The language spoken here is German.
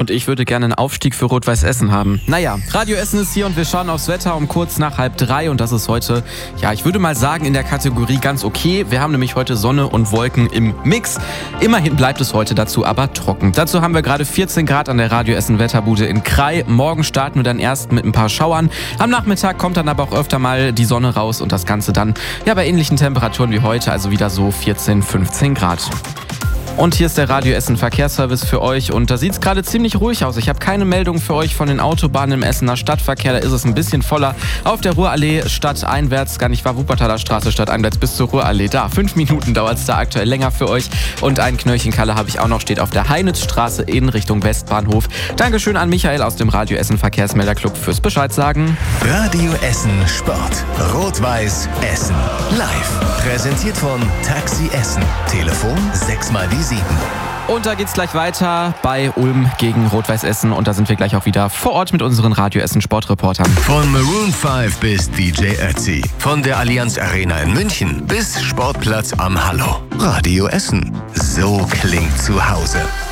Und ich würde gerne einen Aufstieg für Rot-Weiß Essen haben. Naja, Radio Essen ist hier und wir schauen aufs Wetter um kurz nach 2:30 und das ist heute, ja, ich würde mal sagen, in der Kategorie ganz okay. Wir haben nämlich heute Sonne und Wolken im Mix. Immerhin bleibt es heute dazu aber trocken. Dazu haben wir gerade 14 Grad an der Radio Essen Wetterbude in Krai. Morgen starten wir dann erst mit ein paar Schauern. Am Nachmittag kommt dann aber auch öfter mal die Sonne raus und das Ganze dann ja bei ähnlichen Temperaturen wie heute, also wieder so 14, 15 Grad. Und hier ist der Radio Essen Verkehrsservice für euch und da sieht es gerade ziemlich ruhig aus. Ich habe keine Meldung für euch von den Autobahnen im Essener Stadtverkehr, da ist es ein bisschen voller. Auf der Ruhrallee stadteinwärts, gar nicht wahr, Wuppertaler Straße stadteinwärts bis zur Ruhrallee. Da, 5 Minuten dauert es da aktuell länger für euch. Und ein Knöllchenkalle habe ich auch noch, steht auf der Heinitzstraße in Richtung Westbahnhof. Dankeschön an Michael aus dem Radio Essen Verkehrsmelderclub fürs Bescheid sagen. Radio Essen Sport. Rot-Weiß Essen. Live. Präsentiert von Taxi Essen. Telefon 6x7. Und da geht's gleich weiter bei Ulm gegen Rot-Weiß Essen und da sind wir gleich auch wieder vor Ort mit unseren Radio Essen Sportreportern. Von Maroon 5 bis DJ Ötzi. Von der Allianz Arena in München bis Sportplatz am Hallo. Radio Essen. So klingt zu Hause.